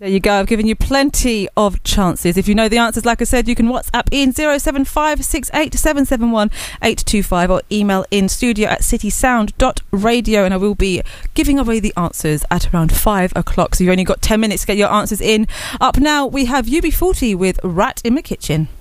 There you go. I've given you plenty of chances. If you know the answers, like I said, you can WhatsApp in 07568771825 or email in studio@citysound.radio, and I will be giving away the answers at around 5 o'clock. So you've only got 10 minutes to get your answers in. Up now, we have UB40 with Rat in the Kitchen.